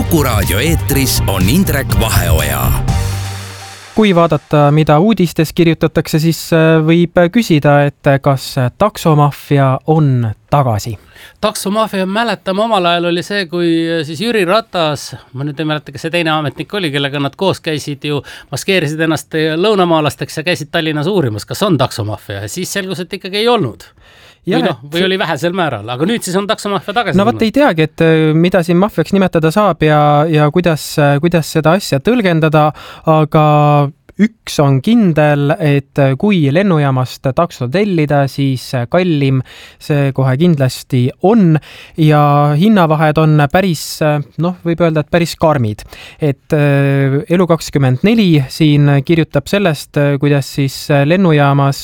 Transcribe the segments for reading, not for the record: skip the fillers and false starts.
Kuku Raadio eetris on Indrek Vaheoja. Kui vaadata, mida uudistes kirjutatakse, siis võib küsida, et kas taksomafia on tagasi. Taksomafia mäletame omal ajal oli see, kui siis Jüri Ratas, ma nüüd ei mäleta, kas see teine ametnik oli, kellega nad koos käisid ju, maskeerisid ennast lõunamaalasteks ja käisid Tallinnas uurimas, kas on taksomafia, ja siis selgus, et ikkagi ei olnud. Või oli vähesel määral, aga nüüd siis on taksomafia tagasi. No võt ei teagi, et mida siin mafiaks nimetada saab ja kuidas seda asja tõlgendada, aga üks on kindel, et kui lennujaamast takso tellida, siis kallim see kohe kindlasti on ja hinnavahed on päris, võib öelda, et päris karmid. Et Elu24 siin kirjutab sellest, kuidas siis lennujaamas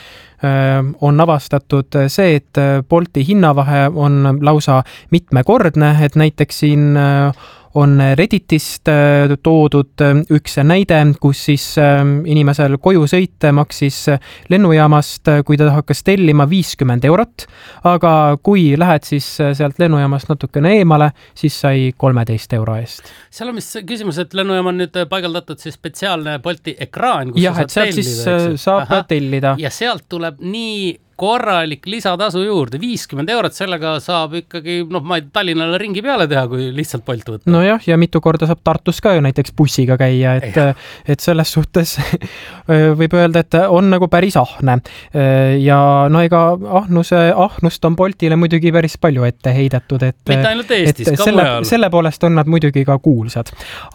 on avastatud see, et Bolti hinnavahe on lausa mitmekordne, et näiteks siin on Redditist toodud üks näide, kus siis inimesel koju sõite maksis lennujaamast, kui ta hakkas tellima 50 €, aga kui lähed siis sealt lennujaamast natukene eemale, siis sai 13 € eest. Seal on vist küsimus, et lennujaam on nüüd paigaldatud siis spetsiaalne Bolti ekraan, kus et sealt siis saab tellida. Ja sealt tuleb nii korralik lisatasu juurde, 50 €, sellega saab ikkagi, ma ei Tallinnale ringi peale teha, kui lihtsalt Bolt võtta. Nojah, ja mitu korda saab Tartus ka ju näiteks bussiga käia, et selles suhtes võib öelda, et on nagu päris ahne. Ja ega ahnust on Boltile muidugi päris palju ette heidetud, mitte ainult Eestis, ka mujal. Selle poolest on nad muidugi ka kuulsad.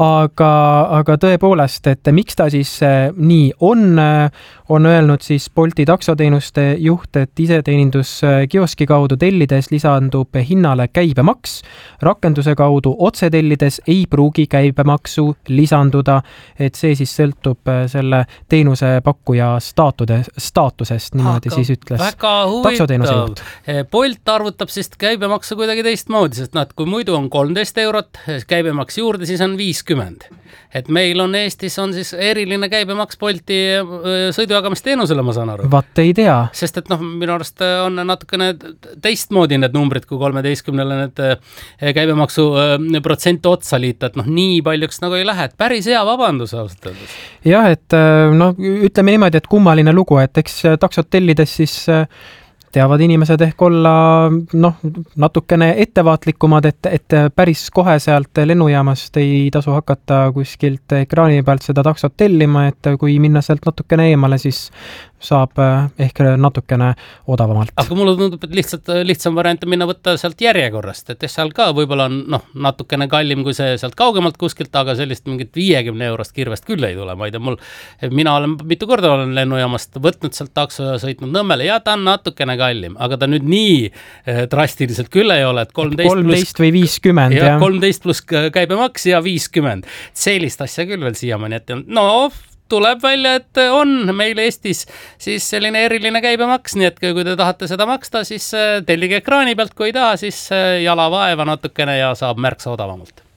Aga tõepoolest, et miks ta siis nii on öelnud siis Bolti taksoteenuste juht, et iseteeninduskioski kaudu tellides lisandub hinnale käibemaks. Rakenduse kaudu otse tellides ei pruugi käibemaksu lisanduda, et see siis sõltub selle teenuse pakkuja staatusest, niimoodi siis ütles taksoteenuse juht. Bolt arvutab siis käibemaksu kuidagi teistmoodi, sest kui muidu on 13 €, käibemaks juurde, siis on 50. Et meil on Eestis on siis eriline käibemaks Bolti sõidujagamisteenusele, ma saan aru. Vaat ei tea. Sest et minu arust on natukene teistmoodi need numbrid, kui 13-le need käibemaksu protsent otsa liita, et nii paljuks nagu ei lähe, et päris hea vabandus ausalt öeldes. Jah, et ütleme niimoodi, et kummaline lugu, et eks taksot tellides siis teavad inimesed ehk olla natukene ettevaatlikumad, et päris kohe sealt lennujaamast ei tasu hakata kuskilt ekraani pealt seda taksot tellima, et kui minna sealt natukene eemale, siis saab ehk natukene odavamalt. Aga mulle tundub, et lihtsam variant on minna võtta sealt järjekorrast, et seal ka võib-olla on natukene kallim kui see sealt kaugemalt kuskilt, aga sellist mingit 50 € kirvest küll ei tule. Ma ei tea, mina olen mitu korda võtnud sealt takso ja sõitnud Nõmmele ja ta on natukene kallim, aga ta nüüd nii drastiliselt küll ei ole, et 13 või 50. Ja 13 pluss käibemaks ja 50. Sellist asja küll veel siiamaani, et tuleb välja, et on meil Eestis siis selline eriline käibemaks, nii et kui te tahate seda maksta, siis tellige ekraani pealt, kui ei taha, siis jala vaeva natukene ja saab märksa odavamalt.